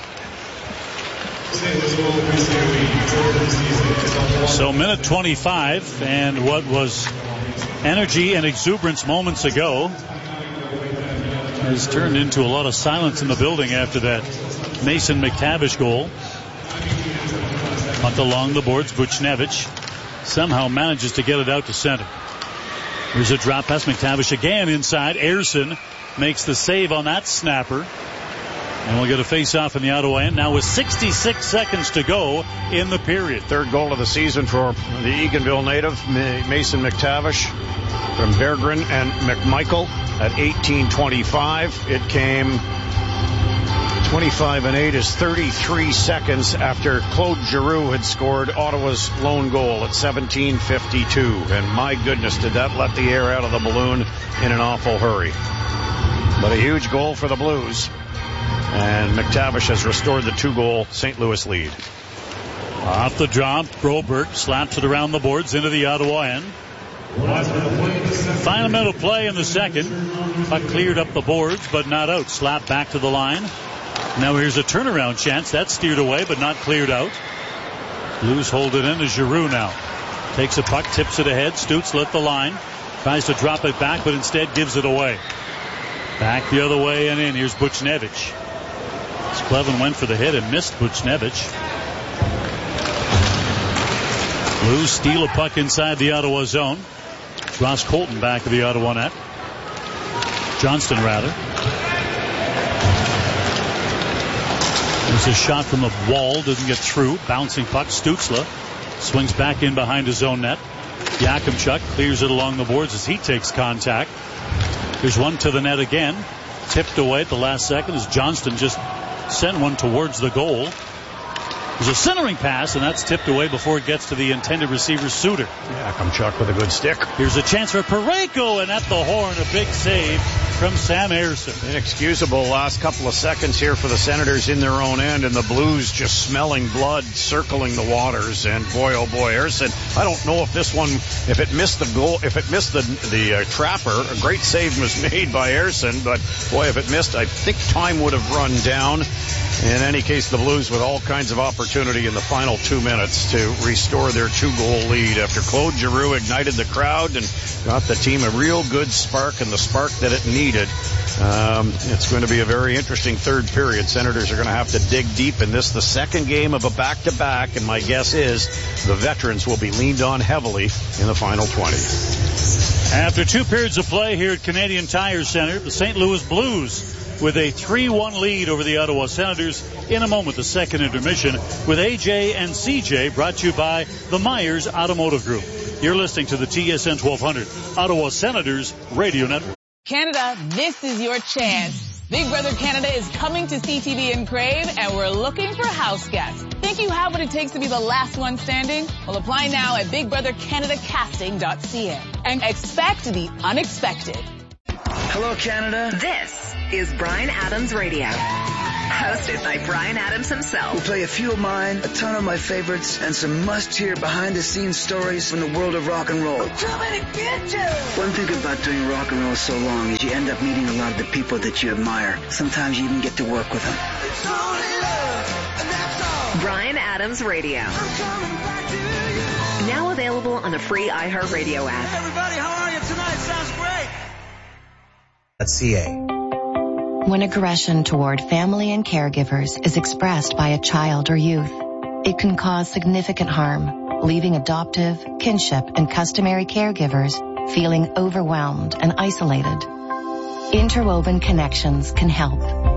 [SPEAKER 1] So minute twenty-five, and what was energy and exuberance moments ago has turned into a lot of silence in the building after that Mason McTavish goal. Puck along the boards. Buchnevich somehow manages to get it out to center. Here's a drop pass. McTavish again inside. Ersson makes the save on that snapper. And we'll get a face-off in the Ottawa end now with sixty-six seconds to go in the period.
[SPEAKER 2] Third goal of the season for the Eganville native, Mason McTavish, from Berggren and McMichael at eighteen twenty-five. It came twenty-five and eight is thirty-three seconds after Claude Giroux had scored Ottawa's lone goal at seventeen fifty-two. And my goodness, did that let the air out of the balloon in an awful hurry. But a huge goal for the Blues. And McTavish has restored the two-goal Saint Louis lead.
[SPEAKER 1] Off the drop, Broberg slaps it around the boards into the Ottawa end. Final minute of play in the second. Puck cleared up the boards, but not out. Slapped back to the line. Now here's a turnaround chance. That's steered away, but not cleared out. Blues hold it in to Giroux now. Takes a puck, tips it ahead. Stützle at the line. Tries to drop it back, but instead gives it away. Back the other way and in. Here's Buchnevich. Clevin went for the hit and missed Buchnevich. Blues steal a puck inside the Ottawa zone. Ross Colton back of the Ottawa net. Johnston, rather. There's a shot from the wall. Doesn't get through. Bouncing puck. Stützle swings back in behind his own net. Yakimchuk clears it along the boards as he takes contact. There's one to the net again. Tipped away at the last second as Johnston just sent one towards the goal. There's a centering pass, and that's tipped away before it gets to the intended receiver, Suter.
[SPEAKER 2] Yakimchuk with a good stick.
[SPEAKER 1] Here's a chance for Parayko, and at the horn, a big save from Sam Ersson.
[SPEAKER 2] Inexcusable last couple of seconds here for the Senators in their own end, and the Blues just smelling blood, circling the waters. And boy, oh boy, Ersson, I don't know if this one, if it missed the goal, if it missed the the uh, trapper, a great save was made by Ersson, but boy, if it missed, I think time would have run down. In any case, the Blues with all kinds of opportunity in the final two minutes to restore their two-goal lead after Claude Giroux ignited the crowd and got the team a real good spark and the spark that it needed. Um, it's going to be a very interesting third period. Senators are going to have to dig deep in this, the second game of a back-to-back, and my guess is the veterans will be leaned on heavily in the final twenty.
[SPEAKER 1] After two periods of play here at Canadian Tire Center, the Saint Louis Blues with a three one lead over the Ottawa Senators. In a moment, the second intermission with A J and C J, brought to you by the Myers Automotive Group. You're listening to the T S N twelve hundred Ottawa Senators Radio Network.
[SPEAKER 6] Canada, this is your chance Big Brother Canada is coming to C T V and Crave, and we're looking for house guests. Think you have what it takes to be the last one standing? Well, apply now at big brother canada casting dot c a and expect the unexpected.
[SPEAKER 7] Hello, Canada. This is Bryan Adams Radio. Hosted by Bryan Adams himself.
[SPEAKER 22] We'll play a few of mine, a ton of my favorites, and some must-hear behind-the-scenes stories from the world of rock and roll.
[SPEAKER 23] We're coming to get you!
[SPEAKER 22] One thing about doing rock and roll so long is you end up meeting a lot of the people that you admire. Sometimes you even get to work with them.
[SPEAKER 23] It's only love, and that's all.
[SPEAKER 7] Bryan Adams Radio.
[SPEAKER 23] I'm coming back to you.
[SPEAKER 7] Now available on the free iHeartRadio app.
[SPEAKER 23] Hey, everybody, how are you tonight? Sounds great.
[SPEAKER 24] That's C A.
[SPEAKER 25] When aggression toward family and caregivers is expressed by a child or youth, it can cause significant harm, leaving adoptive, kinship, and customary caregivers feeling overwhelmed and isolated. Interwoven Connections can help.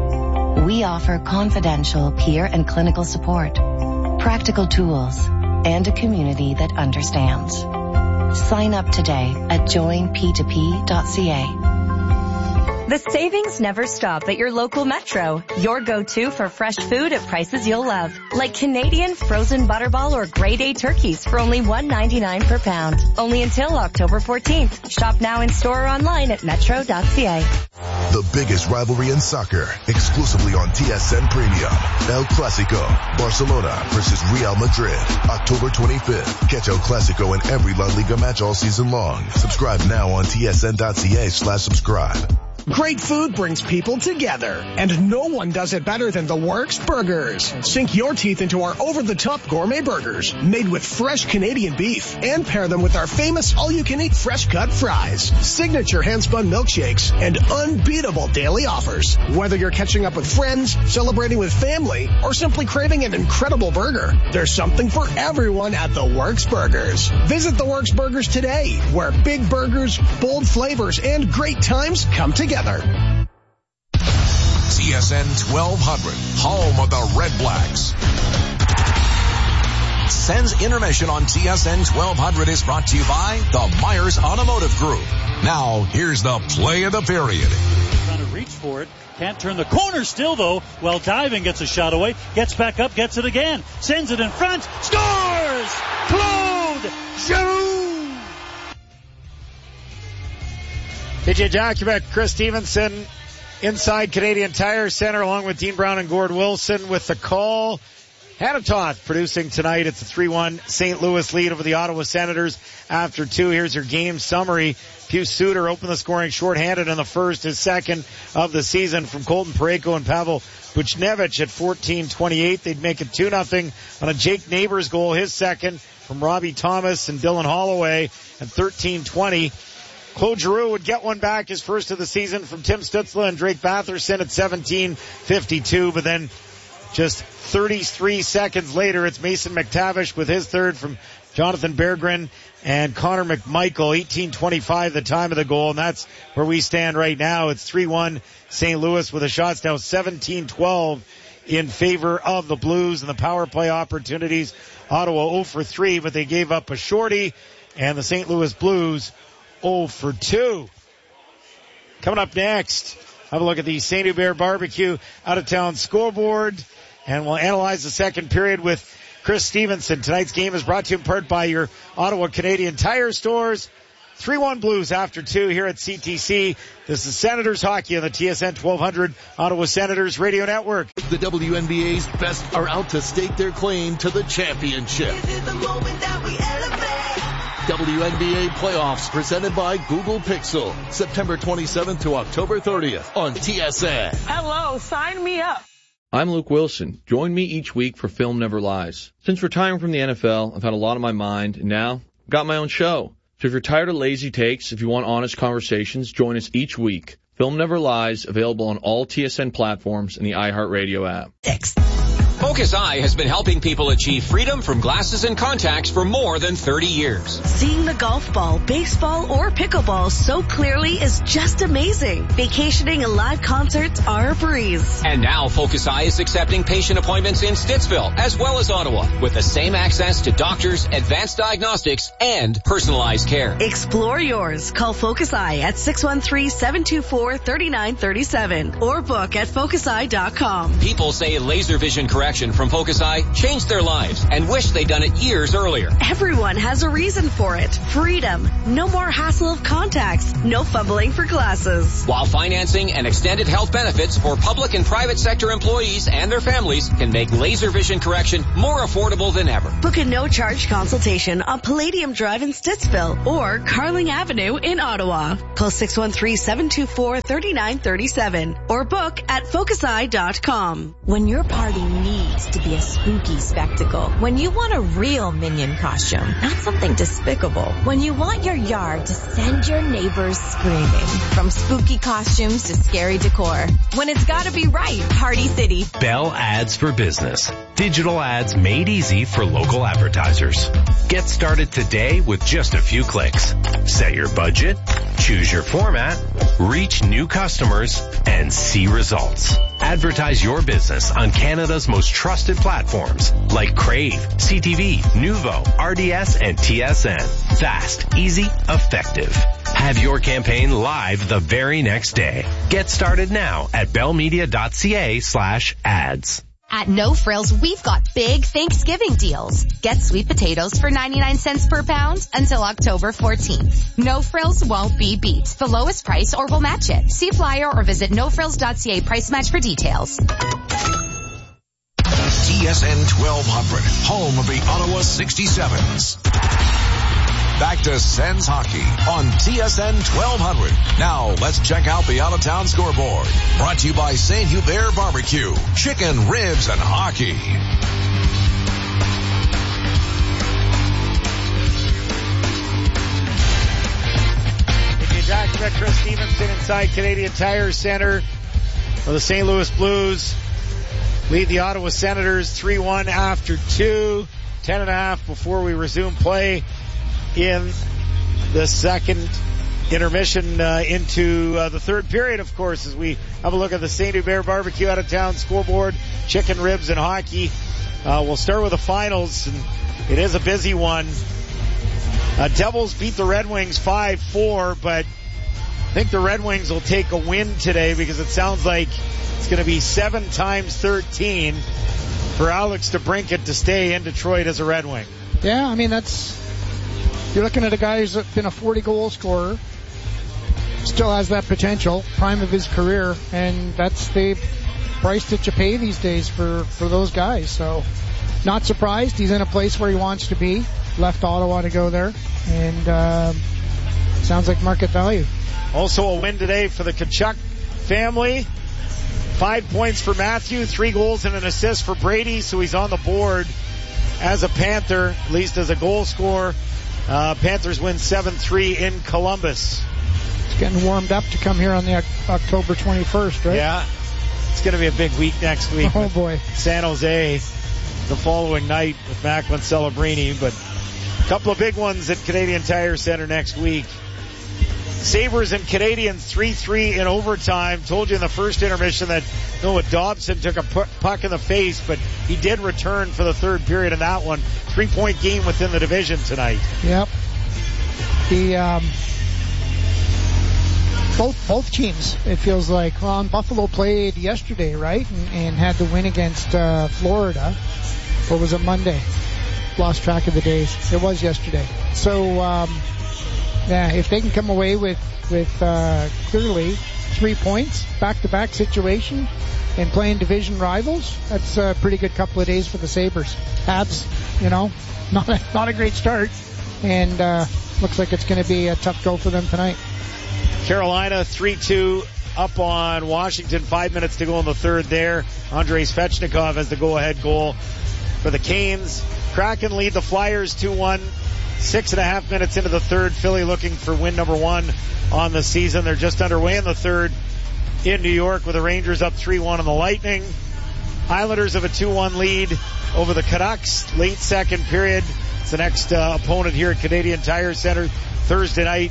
[SPEAKER 25] We offer confidential peer and clinical support, practical tools, and a community that understands. Sign up today at join p two p dot c a.
[SPEAKER 26] The savings never stop at your local Metro. Your go-to for fresh food at prices you'll love. Like Canadian frozen butterball or grade A turkeys for only one ninety-nine per pound. Only until October fourteenth. Shop now in store or online at metro dot c a.
[SPEAKER 11] The biggest rivalry in soccer, exclusively on T S N Premium. El Clasico, Barcelona versus Real Madrid, October twenty-fifth. Catch El Clasico in every La Liga match all season long. Subscribe now on T S N dot c a slash subscribe.
[SPEAKER 16] Great food brings people together, and no one does it better than The Works Burgers. Sink your teeth into our over-the-top gourmet burgers, made with fresh Canadian beef, and pair them with our famous all-you-can-eat fresh-cut fries, signature hand-spun milkshakes, and unbeatable daily offers. Whether you're catching up with friends, celebrating with family, or simply craving an incredible burger, there's something for everyone at The Works Burgers. Visit The Works Burgers today, where big burgers, bold flavors, and great times come together.
[SPEAKER 11] T S N twelve hundred, home of the Red Blacks. Sens Intermission on T S N twelve hundred is brought to you by the Myers Automotive Group. Now, here's the play of the period.
[SPEAKER 1] Trying to reach for it. Can't turn the corner still, though. While diving, gets a shot away. Gets back up, gets it again. Sends it in front. Scores! Claude Giroux!
[SPEAKER 2] P J Jakubek, Chris Stevenson inside Canadian Tire Center along with Dean Brown and Gord Wilson with the call. Hadatoth producing tonight. It's a three one Saint Louis lead over the Ottawa Senators after two. Here's your game summary. Pius Suter opened the scoring shorthanded in the first, his second of the season from Colton Parayko and Pavel Buchnevich at fourteen twenty-eight. They'd make it two nothing on a Jake Neighbors goal, his second from Robbie Thomas and Dylan Holloway at thirteen twenty. Claude Giroux would get one back, his first of the season from Tim Stützle and Drake Batherson at seventeen fifty-two, but then just thirty-three seconds later, it's Mason McTavish with his third from Jonathan Berggren and Connor McMichael, eighteen twenty-five the time of the goal, and that's where we stand right now. It's three one Saint Louis with the shots now seventeen twelve in favor of the Blues, and the power play opportunities. Ottawa oh for three, but they gave up a shorty, and the Saint Louis Blues oh for two. Coming up next, have a look at the Saint Hubert Barbecue out-of-town scoreboard, and we'll analyze the second period with Chris Stevenson. Tonight's game is brought to you in part by your Ottawa Canadian Tire stores. three one Blues after two here at C T C. This is Senators hockey on the T S N twelve hundred Ottawa Senators Radio Network.
[SPEAKER 17] The W N B A's best are out to stake their claim to the championship.
[SPEAKER 23] Is it the moment that we elevate?
[SPEAKER 17] W N B A playoffs presented by Google Pixel. September twenty-seventh to October thirtieth on T S N.
[SPEAKER 6] Hello, sign me up.
[SPEAKER 27] I'm Luke Wilson. Join me each week for Film Never Lies. Since retiring from the N F L, I've had a lot on my mind, and now I've got my own show. So if you're tired of lazy takes, if you want honest conversations, join us each week. Film Never Lies, available on all T S N platforms and the iHeartRadio app.
[SPEAKER 23] X.
[SPEAKER 3] Focus Eye has been helping people achieve freedom from glasses and contacts for more than thirty years.
[SPEAKER 4] Seeing the golf ball, baseball, or pickleball so clearly is just amazing. Vacationing and live concerts are a breeze.
[SPEAKER 3] And now Focus Eye is accepting patient appointments in Stittsville as well as Ottawa with the same access to doctors, advanced diagnostics, and personalized care.
[SPEAKER 4] Explore yours. Call Focus Eye at six one three, seven two four, three nine three seven or book at focus eye dot com.
[SPEAKER 3] People say laser vision correction from Focus Eye changed their lives and wish they'd done it years earlier.
[SPEAKER 4] Everyone has a reason for it. Freedom. No more hassle of contacts. No fumbling for glasses.
[SPEAKER 3] While financing and extended health benefits for public and private sector employees and their families can make laser vision correction more affordable than ever.
[SPEAKER 4] Book a no-charge consultation on Palladium Drive in Stittsville or Carling Avenue in Ottawa. Call six one three, seven two four, three nine three seven or book at focus eye dot com.
[SPEAKER 8] When your party needs to be a spooky spectacle, when you want a real Minion costume, not something despicable, when you want your yard to send your neighbors screaming, from spooky costumes to scary decor, when it's gotta be right, Party City.
[SPEAKER 9] Bell Ads for Business. Digital ads made easy for local advertisers. Get started today with just a few clicks. Set your budget, choose your format, reach new customers, and see results. Advertise your business on Canada's most trusted platforms like Crave, C T V, Nuvo, R D S, and T S N. Fast, easy, effective. Have your campaign live the very next day. Get started now at bellmedia.ca slash ads.
[SPEAKER 10] At No Frills, we've got big Thanksgiving deals. Get sweet potatoes for ninety-nine cents per pound until October fourteenth. No Frills won't be beat. The lowest price or we'll match it. See flyer or visit no frills dot c a price match for details.
[SPEAKER 11] T S N twelve hundred, home of the Ottawa sixty-sevens. Back to Sens hockey on T S N twelve hundred. Now let's check out the out-of-town scoreboard. Brought to you by Saint Hubert Barbecue, chicken, ribs, and hockey.
[SPEAKER 12] Back to Chris Stevenson inside Canadian Tire Center. Well, the Saint Louis Blues lead the Ottawa Senators three one after two. Ten and a half before we resume play in the second intermission uh, into uh, the third period, of course, as we have a look at the Saint Hubert Barbecue out of town scoreboard, chicken, ribs, and hockey. Uh, we'll start with the finals, and it is a busy one. Uh, Devils beat the Red Wings five four, but I think the Red Wings will take a win today because it sounds like it's going to be seven times thirteen for Alex DeBrincat to stay in Detroit as a Red Wing.
[SPEAKER 13] Yeah, I mean, that's, you're looking at a guy who's been a forty goal scorer, still has that potential, prime of his career, and that's the price that you pay these days for, for those guys. So, not surprised. He's in a place where he wants to be. Left Ottawa to go there, and uh, sounds like market value.
[SPEAKER 12] Also a win today for the Tkachuk family. Five points for Matthew, three goals and an assist for Brady, so he's on the board as a Panther, at least as a goal scorer. Uh, Panthers win seven three in Columbus.
[SPEAKER 13] It's getting warmed up to come here on the October twenty-first, right?
[SPEAKER 12] Yeah. It's going to be a big week next week.
[SPEAKER 13] Oh, boy.
[SPEAKER 12] San Jose the following night with Macklin Celebrini, but a couple of big ones at Canadian Tire Center next week. Sabres and Canadians three three in overtime. Told you in the first intermission that Noah Dobson took a puck in the face, but he did return for the third period in that one. Three-point game within the division tonight.
[SPEAKER 13] Yep. The um, both both teams, it feels like. Well, Buffalo played yesterday, right, and, and had the win against uh, Florida. Or was it Monday? Lost track of the days. It was yesterday. So, um, yeah, if they can come away with, with uh, clearly three points, back-to-back situation, and playing division rivals, that's a pretty good couple of days for the Sabres. Habs, you know, not a, not a great start, and uh, looks like it's going to be a tough go for them tonight.
[SPEAKER 12] Carolina three two up on Washington. Five minutes to go in the third there. Andrei Svechnikov has the go-ahead goal for the Canes. Kraken lead the Flyers two one. Six and a half minutes into the third. Philly looking for win number one on the season. They're just underway in the third in New York with the Rangers up three one on the Lightning. Islanders have a two one lead over the Canucks. Late second period. It's the next uh, opponent here at Canadian Tire Center Thursday night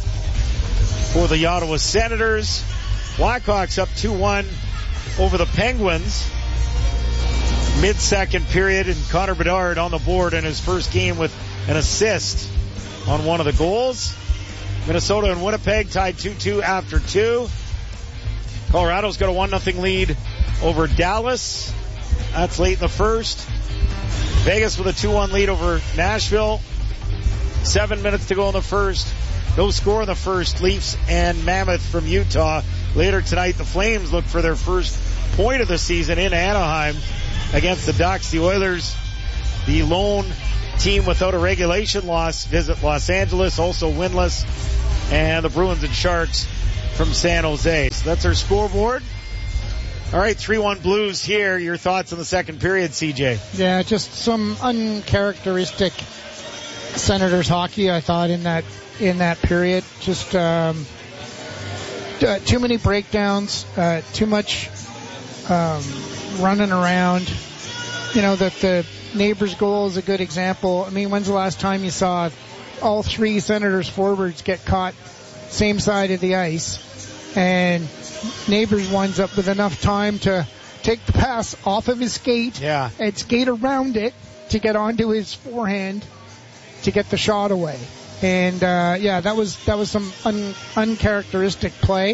[SPEAKER 12] for the Ottawa Senators. Blackhawks up two one over the Penguins. Mid-second period, and Connor Bedard on the board in his first game with an assist on one of the goals. Minnesota and Winnipeg tied two two after two. Colorado's got a one nothing lead over Dallas. That's late in the first. Vegas with a two one lead over Nashville. Seven minutes to go in the first. No score in the first. Leafs and Mammoth from Utah. Later tonight, the Flames look for their first point of the season in Anaheim against the Ducks. The Oilers, the lone team without a regulation loss, visit Los Angeles, also winless. And the Bruins and Sharks from San Jose. So that's our scoreboard. All right, three one Blues here. Your thoughts on the second period, C J?
[SPEAKER 13] Yeah, just some uncharacteristic Senators hockey, I thought, in that in that period. Just um, uh, too many breakdowns, uh, too much um, running around. You know, that the neighbor's goal is a good example. I mean, when's the last time you saw all three Senators forwards get caught same side of the ice, and Neighbors winds up with enough time to take the pass off of his skate
[SPEAKER 12] yeah.
[SPEAKER 13] and skate around it to get onto his forehand to get the shot away. And uh, yeah, that was that was some un, uncharacteristic play.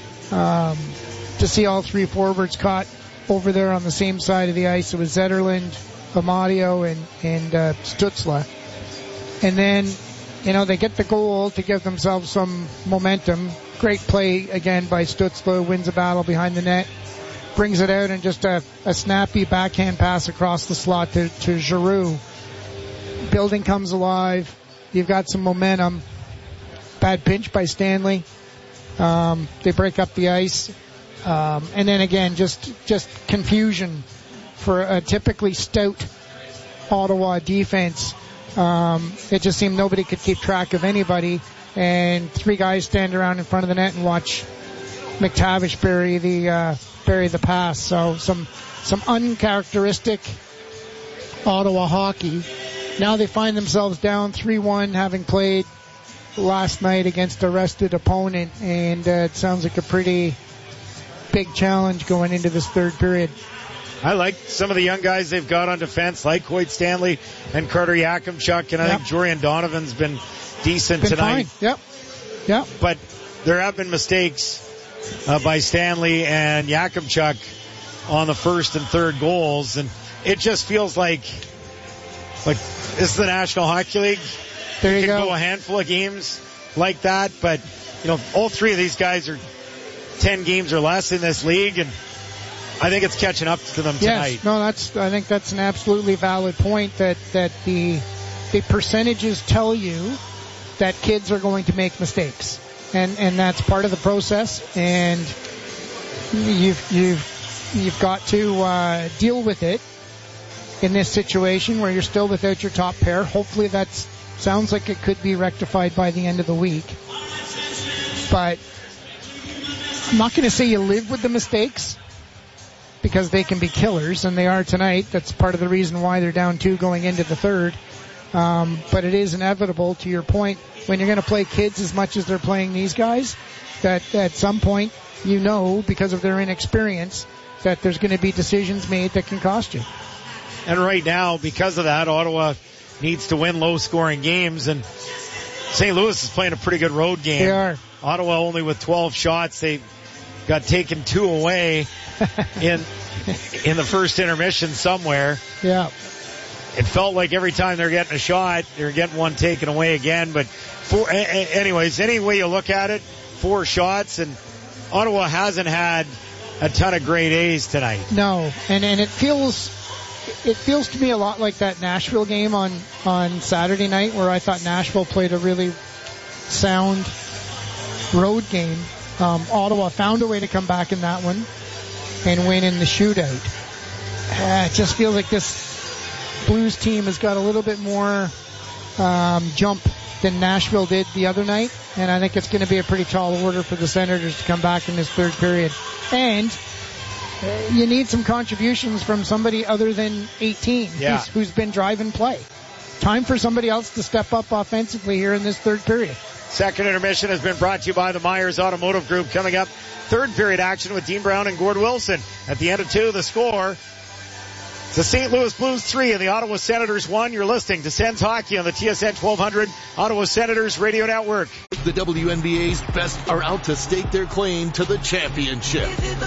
[SPEAKER 13] Um, to see all three forwards caught over there on the same side of the ice. It was Zetterlund, Amadio, and and uh, Stützle. And then, you know, they get the goal to give themselves some momentum. Great play again by Stützle, wins a battle behind the net, brings it out, and just a, a snappy backhand pass across the slot to, to Giroux. Building comes alive. You've got some momentum. Bad pinch by Stanley. Um, they break up the ice. Um, and then again, just just confusion for a typically stout Ottawa defense. Um, it just seemed nobody could keep track of anybody, and three guys stand around in front of the net and watch McTavish bury the uh, bury the pass. So some some uncharacteristic Ottawa hockey. Now they find themselves down three one, having played last night against a rested opponent, and uh, it sounds like a pretty big challenge going into this third period.
[SPEAKER 12] I like some of the young guys they've got on defense, like Hoyt Stanley and Carter Yakimchuk, and I yep. think Jorian Donovan's been decent
[SPEAKER 13] been
[SPEAKER 12] tonight.
[SPEAKER 13] Fine. Yep. Yep.
[SPEAKER 12] But there have been mistakes uh, by Stanley and Yakimchuk on the first and third goals, and it just feels like like this is the National Hockey League.
[SPEAKER 13] There you,
[SPEAKER 12] you
[SPEAKER 13] go.
[SPEAKER 12] can go a handful of games like that, but you know, all three of these guys are ten games or less in this league, and I think it's catching up to them tonight.
[SPEAKER 13] Yes, no, that's. I think that's an absolutely valid point. That that the the percentages tell you that kids are going to make mistakes, and and that's part of the process. And you've you've you've got to uh, deal with it in this situation where you're still without your top pair. Hopefully, that sounds like it could be rectified by the end of the week. But I'm not going to say you live with the mistakes, because they can be killers, and they are tonight. That's part of the reason why they're down two going into the third. Um, but it is inevitable, to your point, when you're going to play kids as much as they're playing these guys, that at some point, you know, because of their inexperience, that there's going to be decisions made that can cost you.
[SPEAKER 12] And right now, because of that, Ottawa needs to win low-scoring games, and Saint Louis is playing a pretty good road game.
[SPEAKER 13] They are.
[SPEAKER 12] Ottawa only with twelve shots. They got taken two away in in the first intermission somewhere.
[SPEAKER 13] Yeah.
[SPEAKER 12] It felt like every time they're getting a shot, they're getting one taken away again. But four, anyways, any way you look at it, four shots, and Ottawa hasn't had a ton of grade A's tonight.
[SPEAKER 13] No, and and it feels it feels to me a lot like that Nashville game on on Saturday night, where I thought Nashville played a really sound road game. Um, Ottawa found a way to come back in that one and win in the shootout. Uh, it just feels like this Blues team has got a little bit more um, jump than Nashville did the other night, and I think it's going to be a pretty tall order for the Senators to come back in this third period. And uh, you need some contributions from somebody other than eighteen
[SPEAKER 12] yeah.
[SPEAKER 13] who's, who's been driving play. Time for somebody else to step up offensively here in this third period.
[SPEAKER 12] Second intermission has been brought to you by the Myers Automotive Group. Coming up, third period action with Dean Brown and Gord Wilson. At the end of two, the score, the Saint Louis Blues three and the Ottawa Senators one. You're listening to Sens Hockey on the T S N twelve hundred Ottawa Senators Radio Network.
[SPEAKER 17] The W N B A's best are out to stake their claim to the championship.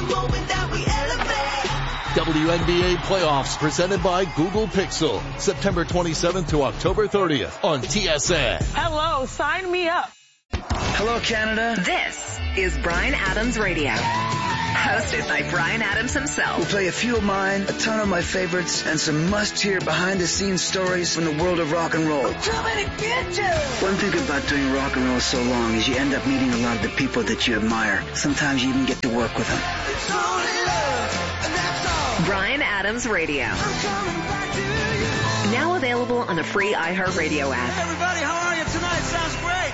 [SPEAKER 17] W N B A playoffs presented by Google Pixel. September twenty-seventh to October thirtieth on T S N.
[SPEAKER 6] Hello, sign me up.
[SPEAKER 22] Hello, Canada.
[SPEAKER 7] This is Bryan Adams Radio. Hosted by Bryan Adams himself.
[SPEAKER 22] We'll play a few of mine, a ton of my favorites, and some must-hear behind-the-scenes stories from the world of rock and roll.
[SPEAKER 23] I'm coming to get you!
[SPEAKER 22] One thing about doing rock and roll so long is you end up meeting a lot of the people that you admire. Sometimes you even get to work with them.
[SPEAKER 23] It's only love, and that's all.
[SPEAKER 7] Bryan Adams Radio.
[SPEAKER 23] I'm coming back to you.
[SPEAKER 7] Now available on the free iHeartRadio app.
[SPEAKER 23] Hey, everybody, how are you tonight? Sounds great.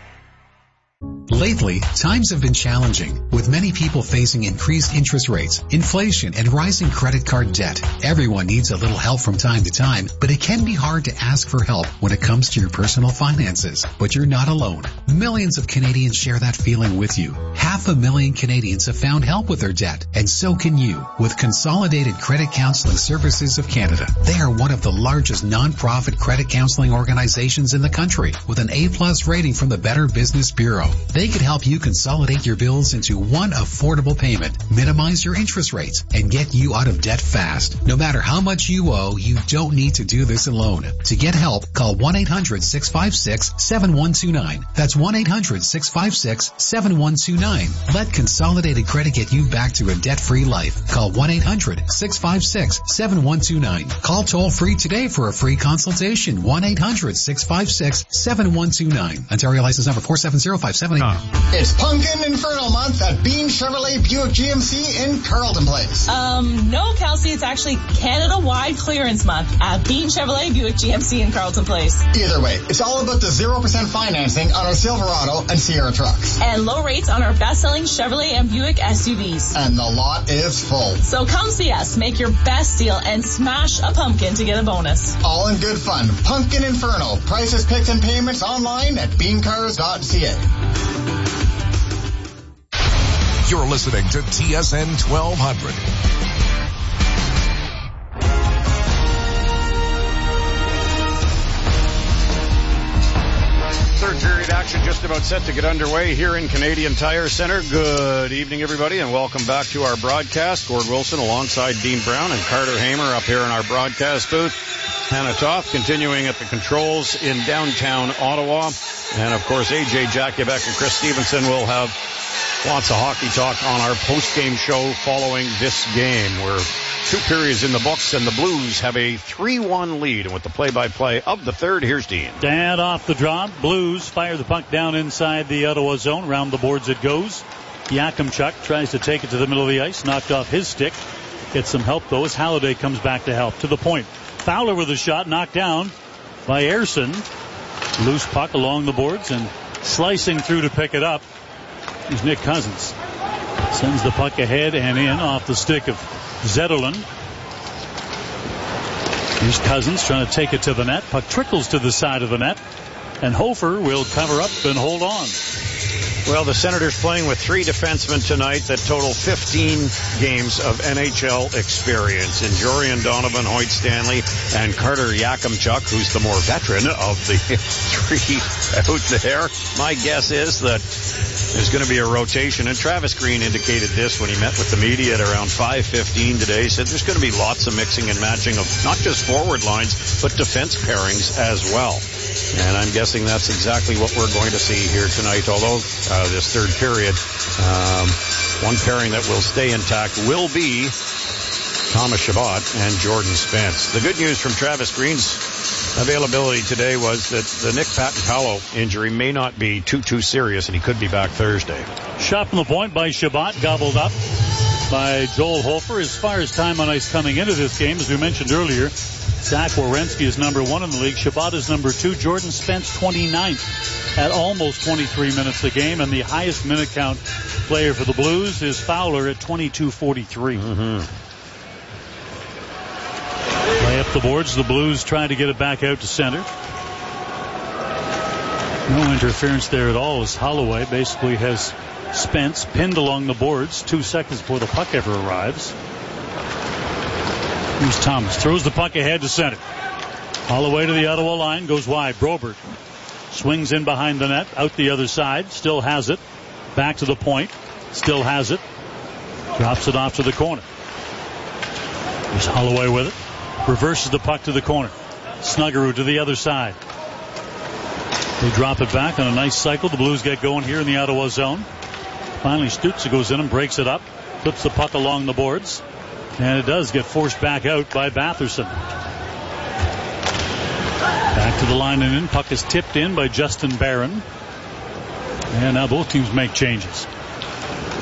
[SPEAKER 5] Lately, times have been challenging, with many people facing increased interest rates, inflation, and rising credit card debt. Everyone needs a little help from time to time, but it can be hard to ask for help when it comes to your personal finances. But you're not alone. Millions of Canadians share that feeling with you. Half a million Canadians have found help with their debt, and so can you, with Consolidated Credit Counseling Services of Canada. They are one of the largest non-profit credit counseling organizations in the country, with an A-plus rating from the Better Business Bureau. They can help you consolidate your bills into one affordable payment, minimize your interest rates, and get you out of debt fast. No matter how much you owe, you don't need to do this alone. To get help, call one eight hundred six five six seven one two nine. That's one eight hundred six five six seven one two nine. Let Consolidated Credit get you back to a debt-free life. Call one eight hundred six five six seven one two nine. Call toll-free today for a free consultation. one eight hundred six five six seven one two nine. Ontario license number four seven zero five seven eight.
[SPEAKER 14] It's Pumpkin Inferno Month at Bean Chevrolet Buick G M C in Carleton Place.
[SPEAKER 6] Um, no, Kelsey, it's actually Canada-wide clearance month at Bean Chevrolet Buick G M C in Carleton Place.
[SPEAKER 14] Either way, it's all about the zero percent financing on our Silverado and Sierra trucks.
[SPEAKER 6] And low rates on our best-selling Chevrolet and Buick S U Vs.
[SPEAKER 14] And the lot is full.
[SPEAKER 6] So come see us, make your best deal, and smash a pumpkin to get a bonus.
[SPEAKER 14] All in good fun. Pumpkin Inferno. Prices, picks, and payments online at bean cars dot c a.
[SPEAKER 11] You're listening to T S N twelve hundred.
[SPEAKER 2] Third period action just about set to get underway here in Canadian Tire Center. Good evening, everybody, and welcome back to our broadcast. Gord Wilson alongside Dean Brown and Carter Hamer up here in our broadcast booth. Hannah Toth continuing at the controls in downtown Ottawa. And, of course, A J Jakubec and Chris Stevenson will have lots of hockey talk on our post-game show following this game. We're two periods in the books, and the Blues have a three one lead. And with the play-by-play of the third, here's Dean.
[SPEAKER 1] And off the drop, Blues fire the puck down inside the Ottawa zone. Round the boards it goes. Yakimchuk tries to take it to the middle of the ice. Knocked off his stick. Gets some help, though, as Halliday comes back to help. To the point. Fowler with a shot knocked down by Ayerson. Loose puck along the boards and slicing through to pick it up. Here's Nick Cousins. Sends the puck ahead and in off the stick of Zetterlund. Here's Cousins trying to take it to the net. Puck trickles to the side of the net. And Hofer will cover up and hold on.
[SPEAKER 2] Well, the Senators playing with three defensemen tonight that total fifteen games of N H L experience. In Jorian Donovan, Hoyt Stanley, and Carter Yakimchuk, who's the more veteran of the three out there. My guess is that there's going to be a rotation, and Travis Green indicated this when he met with the media at around five fifteen today. He said there's going to be lots of mixing and matching of not just forward lines, but defense pairings as well. And I'm guessing that's exactly what we're going to see here tonight, although uh, this third period, um, one pairing that will stay intact will be Thomas Chabot and Jordan Spence. The good news from Travis Green's availability today was that the Nick Patton-Paolo injury may not be too, too serious, and he could be back Thursday.
[SPEAKER 1] Shot from the point by Chabot, gobbled up by Joel Hofer. As far as time on ice coming into this game, as we mentioned earlier, Zach Werenski is number one in the league. Chabot is number two. Jordan Spence twenty-ninth at almost twenty-three minutes a game, and the highest minute count player for the Blues is Fowler at twenty-two forty-three.
[SPEAKER 2] Mm-hmm.
[SPEAKER 1] Play up the boards. The Blues trying to get it back out to center. No interference there at all as Holloway basically has Spence pinned along the boards two seconds before the puck ever arrives. Here's Thomas. Throws the puck ahead to center. Holloway to the Ottawa line. Goes wide. Brobert swings in behind the net. Out the other side. Still has it. Back to the point. Still has it. Drops it off to the corner. There's Holloway with it. Reverses the puck to the corner. Snuggerud to the other side. They drop it back on a nice cycle. The Blues get going here in the Ottawa zone. Finally, Stützle goes in and breaks it up. Flips the puck along the boards. And it does get forced back out by Batherson. Back to the line and in. Puck is tipped in by Justin Barron. And now both teams make changes.